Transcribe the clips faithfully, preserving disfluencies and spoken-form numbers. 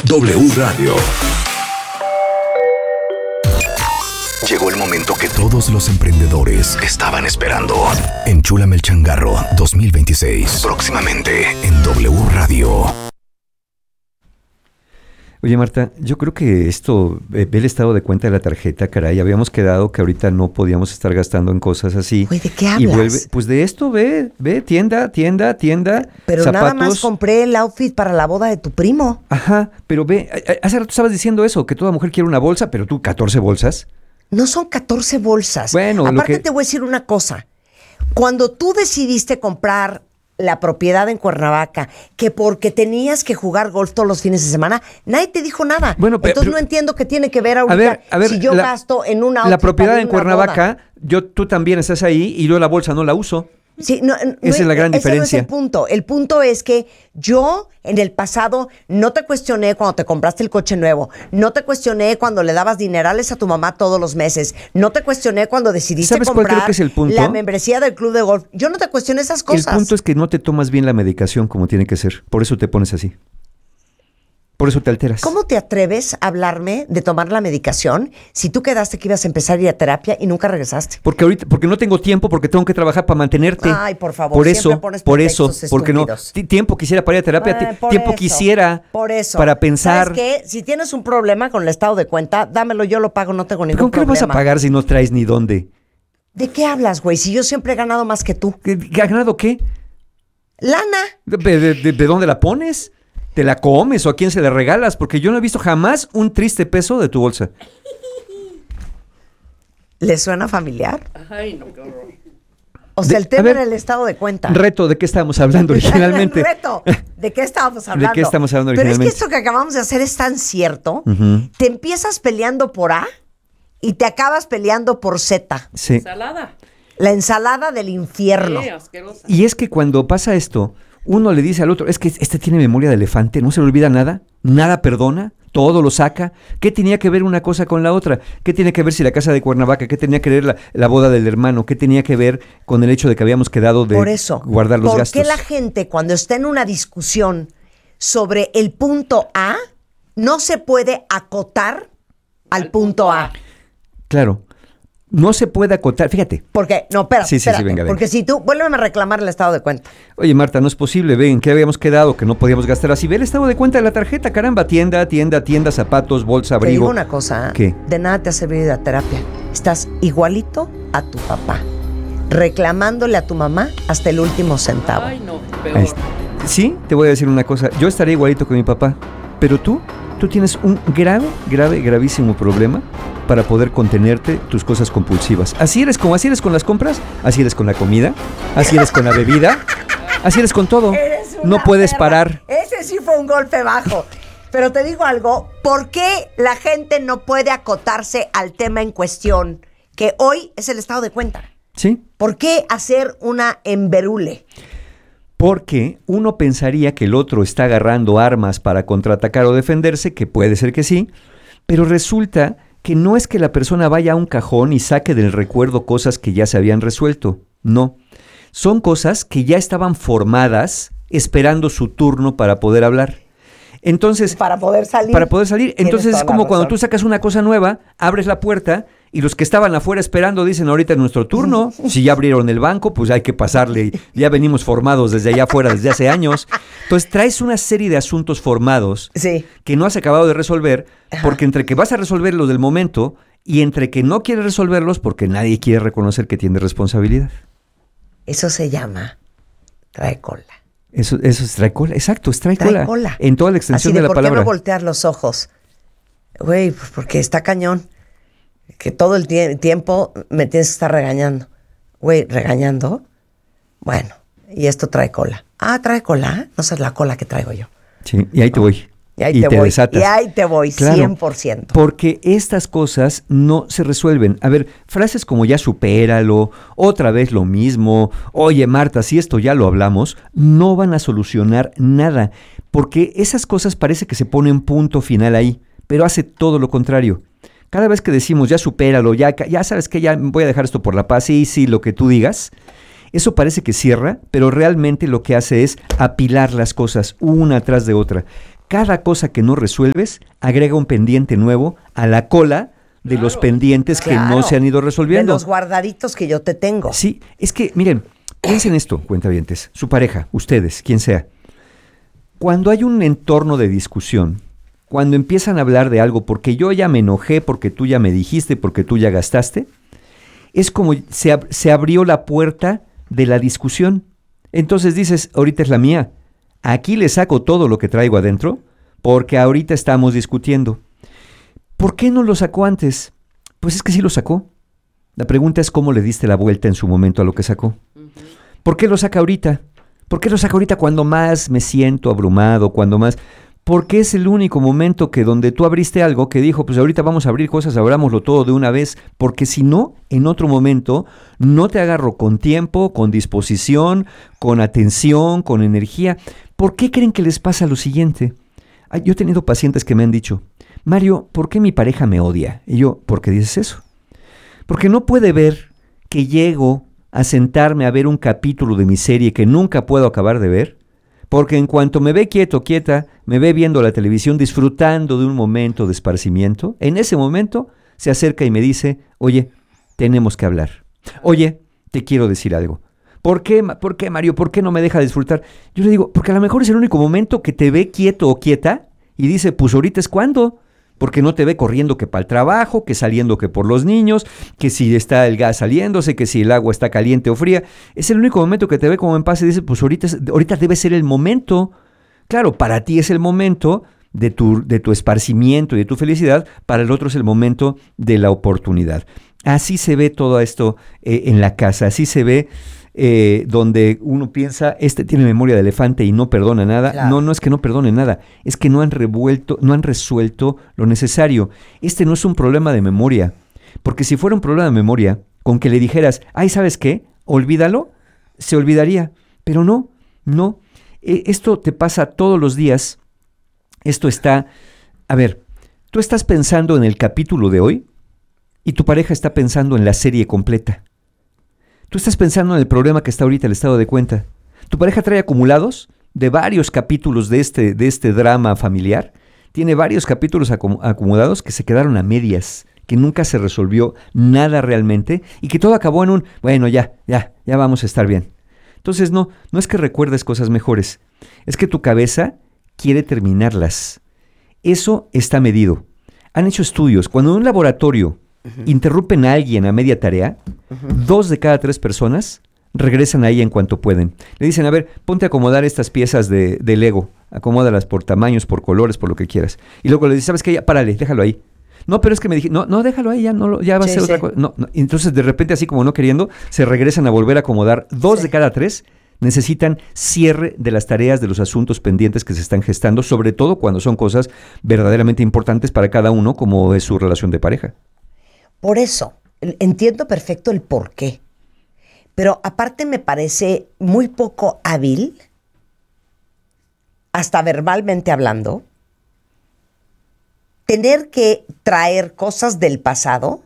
W Radio. Llegó el momento que todos los emprendedores estaban esperando. Enchúlame el changarro dos mil veintiséis. Próximamente en W Radio. Oye, Marta, yo creo que esto, ve, ve el estado de cuenta de la tarjeta, caray. Habíamos quedado que ahorita no podíamos estar gastando en cosas así. Güey, ¿de qué hablas? Y vuelve, pues de esto, ve, ve, tienda, tienda, tienda, Pero zapatos. nada más compré el outfit para la boda de tu primo. Ajá, pero ve, hace rato estabas diciendo eso, que toda mujer quiere una bolsa, pero tú, ¿catorce bolsas? No son catorce bolsas. Bueno, lo aparte que... te voy a decir una cosa. Cuando tú decidiste comprar la propiedad en Cuernavaca, que porque tenías que jugar golf todos los fines de semana, nadie te dijo nada. Bueno, pero, Entonces pero, no entiendo qué tiene que ver ahorita a ver, a ver, si yo la, gasto en un outfit la propiedad para en una Cuernavaca, boda. yo, tú también estás ahí y yo la bolsa no la uso. Sí, no, no, Esa es la gran ese diferencia. No es el punto. El punto es que yo en el pasado no te cuestioné cuando te compraste el coche nuevo, no te cuestioné cuando le dabas dinerales a tu mamá todos los meses, no te cuestioné cuando decidiste ¿Sabes cuál comprar creo que es el punto? la membresía del club de golf. Yo no te cuestioné esas cosas. El punto es que no te tomas bien la medicación como tiene que ser. Por eso te pones así. Por eso te alteras. ¿Cómo te atreves a hablarme de tomar la medicación si tú quedaste que ibas a empezar a ir a terapia y nunca regresaste? Porque ahorita, porque no tengo tiempo, porque tengo que trabajar para mantenerte. Ay, por favor, por siempre eso, pones por eso, pretextos porque no, estúpidos. t- tiempo quisiera para ir a terapia, Eh, t- por tiempo eso, quisiera por eso. para pensar. ¿Sabes qué? Si tienes un problema con el estado de cuenta, dámelo, yo lo pago, no tengo ningún ¿Con qué lo problema. vas a pagar si no traes ni dónde? ¿De qué hablas, güey? Si yo siempre he ganado más que tú. ¿Qué- qué ¿Ha ganado qué? Lana. ¿De, de- de- de dónde la pones? ¿Te la comes o a quién se la regalas? Porque yo no he visto jamás un triste peso de tu bolsa. ¿Le suena familiar? Ay, no, qué horror. O sea, De- el tema a ver, era el estado de cuenta. Reto, ¿de qué estábamos hablando originalmente? Reto. ¿De qué estábamos hablando? ¿De qué estamos hablando Pero es que originalmente? esto que acabamos de hacer es tan cierto. Ujú. Te empiezas peleando por A y te acabas peleando por Z. Sí. Ensalada. La ensalada del infierno. Sí, asquerosa. Y es que cuando pasa esto, uno le dice al otro, es que este tiene memoria de elefante, no se le olvida nada, nada perdona, todo lo saca. ¿Qué tenía que ver una cosa con la otra? ¿Qué tiene que ver si la casa de Cuernavaca? ¿Qué tenía que ver la, la boda del hermano? ¿Qué tenía que ver con el hecho de que habíamos quedado de Por eso, guardar los ¿por gastos? qué la gente cuando está en una discusión sobre el punto A no se puede acotar al, Al punto punto A? A. Claro, no se puede acotar, fíjate. Porque, no, espérate, Sí, sí, sí, espérate, venga, venga. porque si tú, vuélveme a reclamar el estado de cuenta. Oye, Marta, no es posible, ven, ¿qué habíamos quedado? Que no podíamos gastar así. Ve el estado de cuenta de la tarjeta, caramba, tienda, tienda, tienda, zapatos, bolsa, Te abrigo. digo una cosa, ¿eh? ¿Qué? De nada te ha servido ir a terapia. Estás igualito a tu papá, reclamándole a tu mamá hasta el último centavo. Ay, no, Ahí peor. está. Sí, te voy a decir una cosa. Yo estaré igualito que mi papá, pero tú, tú tienes un grave, grave, gravísimo problema para poder contenerte tus cosas compulsivas. Así eres como así eres con las compras, así eres con la comida, así eres con la bebida, así eres con todo. Eres una No puedes perra. parar. Ese sí fue un golpe bajo. Pero te digo algo, ¿por qué la gente no puede acotarse al tema en cuestión? Que hoy es el estado de cuenta. Sí, ¿Por qué hacer una emberule? porque uno pensaría que el otro está agarrando armas para contraatacar o defenderse, que puede ser que sí, pero resulta que no es que la persona vaya a un cajón y saque del recuerdo cosas que ya se habían resuelto, no. Son cosas que ya estaban formadas esperando su turno para poder hablar. Entonces, Para poder salir. para poder salir. Tienes Entonces toda es la como cuando razón. tú sacas una cosa nueva, abres la puerta y los que estaban afuera esperando dicen, ahorita es nuestro turno. Si ya abrieron el banco, pues hay que pasarle. Ya venimos formados desde allá afuera desde hace años. Entonces traes una serie de asuntos formados Sí. que no has acabado de resolver, Ajá. porque entre que vas a resolver los del momento y entre que no quieres resolverlos porque nadie quiere reconocer que tiene responsabilidad. Eso se llama trae cola. Eso, eso es trae cola, exacto, es trae, Trae cola, cola. en toda la extensión Así de, de la ¿por palabra. qué no voltear los ojos? Güey, pues porque está cañón. Que todo el tie- tiempo me tienes que estar regañando. Güey, ¿regañando? Bueno, y esto trae cola. Ah, ¿trae cola? No sé la cola que traigo yo. Sí, y ahí te voy. Y ahí te, voy. desatas. Y ahí te voy, Claro, cien por ciento. Porque estas cosas no se resuelven. A ver, frases como ya supéralo, otra vez lo mismo, oye Marta, si esto ya lo hablamos, no van a solucionar nada. Porque esas cosas parece que se ponen punto final ahí, pero hace todo lo contrario. Cada vez que decimos ya supéralo, ya, ya sabes que ya voy a dejar esto por la paz, sí, sí, lo que tú digas, eso parece que cierra, pero realmente lo que hace es apilar las cosas una tras de otra. cada cosa que no resuelves agrega un pendiente nuevo a la cola de claro, los pendientes claro, que no se han ido resolviendo. De los guardaditos que yo te tengo. Sí, es que, miren, piensen esto, cuentavientes, su pareja, ustedes, quien sea. Cuando hay un entorno de discusión, cuando empiezan a hablar de algo porque yo ya me enojé, porque tú ya me dijiste, porque tú ya gastaste, es como se, ab- se abrió la puerta de la discusión. Entonces dices, ahorita es la mía. Aquí le saco todo lo que traigo adentro porque ahorita estamos discutiendo. ¿Por qué no lo sacó antes? Pues es que sí lo sacó. La pregunta es cómo le diste la vuelta en su momento a lo que sacó. Uh-huh. ¿Por qué lo saca ahorita? ¿Por qué lo saca ahorita cuando más me siento abrumado, cuando más? Porque es el único momento que donde tú abriste algo que dijo, pues ahorita vamos a abrir cosas, abrámoslo todo de una vez, porque si no, en otro momento no te agarro con tiempo, con disposición, con atención, con energía. ¿Por qué creen que les pasa lo siguiente? Ay, yo he tenido pacientes que me han dicho, Mario, ¿por qué mi pareja me odia? Y yo, ¿por qué dices eso? Porque no puede ver que llego a sentarme a ver un capítulo de mi serie que nunca puedo acabar de ver, porque en cuanto me ve quieto, quieta, me ve viendo la televisión, disfrutando de un momento de esparcimiento, en ese momento se acerca y me dice, oye, tenemos que hablar. Oye, te quiero decir algo. ¿Por qué, ¿Por qué, Mario? ¿Por qué no me deja disfrutar? Yo le digo, porque a lo mejor es el único momento que te ve quieto o quieta y dice, pues ahorita es cuando. Porque no te ve corriendo que para el trabajo, que saliendo que por los niños, que si está el gas saliéndose, que si el agua está caliente o fría. Es el único momento que te ve como en paz y dice, pues ahorita, ahorita debe ser el momento. Claro, para ti es el momento de tu, de tu esparcimiento y de tu felicidad, para el otro es el momento de la oportunidad. Así se ve todo esto eh, en la casa, así se ve eh, donde uno piensa, este tiene memoria de elefante y no perdona nada. Claro. No, no es que no perdone nada, es que no han revuelto, no han resuelto lo necesario. Este no es un problema de memoria, porque si fuera un problema de memoria, con que le dijeras, ay, ¿sabes qué? Olvídalo, se olvidaría, pero no, no. Eh, esto te pasa todos los días, esto está, a ver, tú estás pensando en el capítulo de hoy y tu pareja está pensando en la serie completa. Tú estás pensando en el problema que está ahorita el estado de cuenta. Tu pareja trae acumulados de varios capítulos de este, de este drama familiar. Tiene varios capítulos acum- acomodados que se quedaron a medias, que nunca se resolvió nada realmente y que todo acabó en un, bueno, ya, ya, ya vamos a estar bien. Entonces no, no es que recuerdes cosas mejores, es que tu cabeza quiere terminarlas. Eso está medido. Han hecho estudios. Cuando en un laboratorio uh-huh. interrumpen a alguien a media tarea, uh-huh. dos de cada tres personas regresan ahí en cuanto pueden. Le dicen, a ver, ponte a acomodar estas piezas de, de Lego, acomódalas por tamaños, por colores, por lo que quieras. Y luego le dices, ¿sabes qué? Ya, párale, déjalo ahí. No, pero es que me dije, no, no, déjalo ahí, ya, no, ya va sí, a ser sí. otra cosa. No, no. Entonces, de repente, así como no queriendo, se regresan a volver a acomodar. Dos sí. de cada tres necesitan cierre de las tareas, de los asuntos pendientes que se están gestando, sobre todo cuando son cosas verdaderamente importantes para cada uno, como es su relación de pareja. Por eso, entiendo perfecto el por qué. Pero aparte me parece muy poco hábil, hasta verbalmente hablando, tener que traer cosas del pasado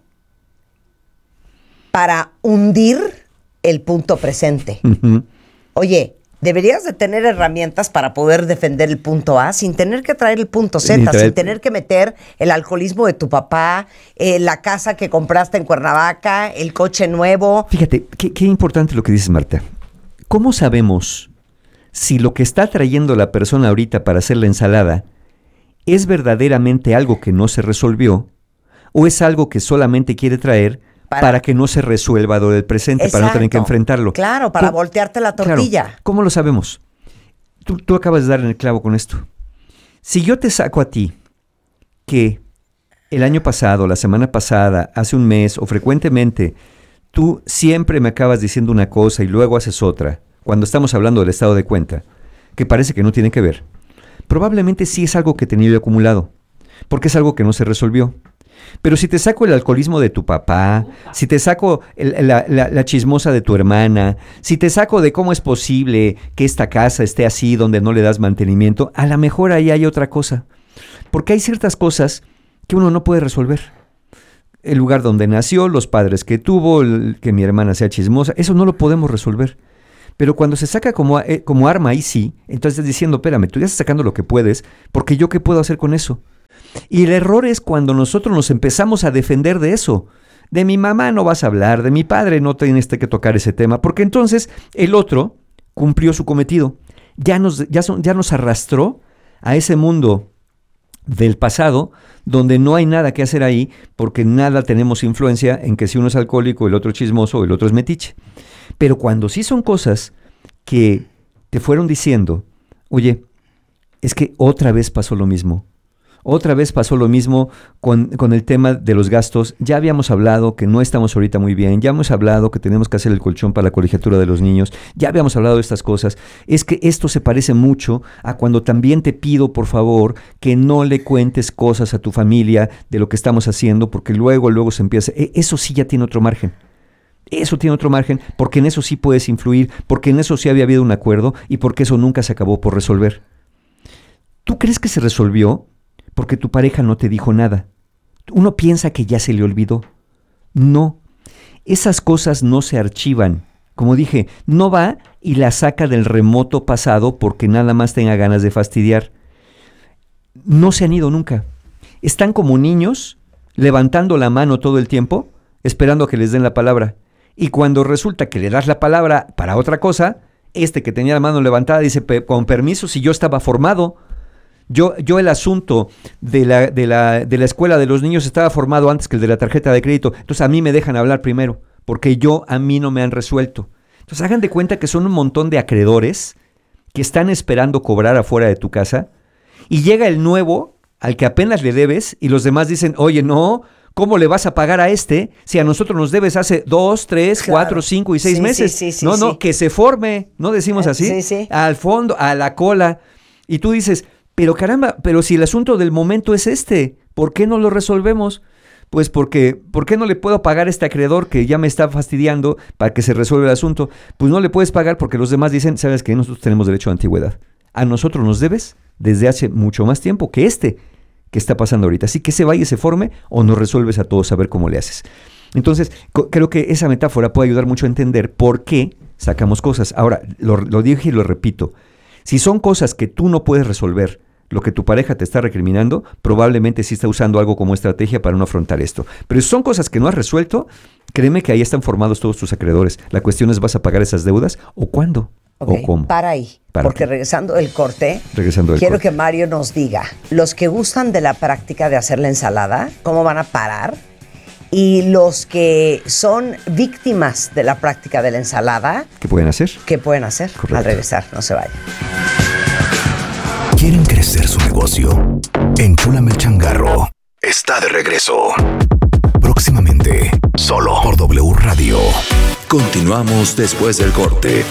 para hundir el punto presente. Uh-huh. Oye, deberías de tener herramientas para poder defender el punto A sin tener que traer el punto Z, traer... sin tener que meter el alcoholismo de tu papá, eh, la casa que compraste en Cuernavaca, el coche nuevo. Fíjate, qué, qué importante lo que dices, Marta. ¿Cómo sabemos si lo que está trayendo la persona ahorita para hacer la ensalada es verdaderamente algo que no se resolvió o es algo que solamente quiere traer para, para que no se resuelva lo del presente, exacto, para no tener que enfrentarlo? Claro, para ¿Cómo? voltearte la tortilla. Claro. ¿Cómo lo sabemos? Tú, tú acabas de dar en el clavo con esto. Si yo te saco a ti que el año pasado, la semana pasada, hace un mes o frecuentemente, tú siempre me acabas diciendo una cosa y luego haces otra, cuando estamos hablando del estado de cuenta, que parece que no tiene que ver, probablemente sí es algo que tenía yo acumulado, porque es algo que no se resolvió. Pero si te saco el alcoholismo de tu papá, si te saco el, la, la, la chismosa de tu hermana, si te saco de cómo es posible que esta casa esté así donde no le das mantenimiento, a lo mejor ahí hay otra cosa. Porque hay ciertas cosas que uno no puede resolver. El lugar donde nació, los padres que tuvo, el, que mi hermana sea chismosa, eso no lo podemos resolver. Pero cuando se saca como, eh, como arma, ahí sí, entonces estás diciendo, espérame, tú ya estás sacando lo que puedes, porque yo qué puedo hacer con eso. Y el error es cuando nosotros nos empezamos a defender de eso. De mi mamá no vas a hablar, de mi padre no tienes que tocar ese tema, porque entonces el otro cumplió su cometido. Ya nos, ya son, ya nos arrastró a ese mundo del pasado, donde no hay nada que hacer ahí, porque nada tenemos influencia en que si uno es alcohólico, el otro es chismoso, el otro es metiche. Pero cuando sí son cosas que te fueron diciendo, oye, es que otra vez pasó lo mismo. Otra vez pasó lo mismo con, con el tema de los gastos. Ya habíamos hablado que no estamos ahorita muy bien. Ya hemos hablado que tenemos que hacer el colchón para la colegiatura de los niños. Ya habíamos hablado de estas cosas. Es que esto se parece mucho a cuando también te pido, por favor, que no le cuentes cosas a tu familia de lo que estamos haciendo, porque luego, luego se empieza. Eso sí ya tiene otro margen. Eso tiene otro margen, porque en eso sí puedes influir, porque en eso sí había habido un acuerdo y porque eso nunca se acabó por resolver. ¿Tú crees que se resolvió? Porque tu pareja no te dijo nada. Uno piensa que ya se le olvidó. No, esas cosas no se archivan. Como dije, no va y la saca del remoto pasado porque nada más tenga ganas de fastidiar. No se han ido nunca. Están como niños levantando la mano todo el tiempo, esperando a que les den la palabra. Y cuando resulta que le das la palabra para otra cosa, este que tenía la mano levantada dice, con permiso, si yo estaba formado. Yo, yo el asunto de la, de, la, de la escuela de los niños estaba formado antes que el de la tarjeta de crédito. Entonces a mí me dejan hablar primero, porque yo, a mí no me han resuelto. Entonces hagan de cuenta que son un montón de acreedores que están esperando cobrar afuera de tu casa y llega el nuevo al que apenas le debes y los demás dicen, oye, no, ¿cómo le vas a pagar a este si a nosotros nos debes hace dos, tres, claro. cuatro, cinco y seis sí, meses? Sí, sí, sí, no, no, sí. Que se forme, ¿no decimos así? Sí, sí. Al fondo, a la cola. Y tú dices... Pero caramba, pero si el asunto del momento es este, ¿por qué no lo resolvemos? Pues porque, ¿por qué no le puedo pagar a este acreedor que ya me está fastidiando para que se resuelva el asunto? Pues no le puedes pagar porque los demás dicen, ¿sabes qué? Nosotros tenemos derecho a antigüedad. A nosotros nos debes desde hace mucho más tiempo que este que está pasando ahorita. Así que se vaya y se forme o nos resuelves a todos a ver cómo le haces. Entonces, co- creo que esa metáfora puede ayudar mucho a entender por qué sacamos cosas. Ahora, lo, lo dije y lo repito. Si son cosas que tú no puedes resolver, lo que tu pareja te está recriminando, probablemente sí está usando algo como estrategia para no afrontar esto. Pero si son cosas que no has resuelto, créeme que ahí están formados todos tus acreedores. La cuestión es, ¿vas a pagar esas deudas o cuándo? Okay, ¿O cómo? Para ahí, ¿Para porque qué? regresando del corte, regresando del quiero corte. que Mario nos diga, los que gustan de la práctica de hacer la ensalada, ¿cómo van a parar? Y los que son víctimas de la práctica de la ensalada, ¿qué pueden hacer? ¿Qué pueden hacer? Correcto. Al regresar, no se vayan. ¿Quieren crecer su negocio? Enchúlame el changarro. Está de regreso. Próximamente, solo por W Radio. Continuamos después del corte.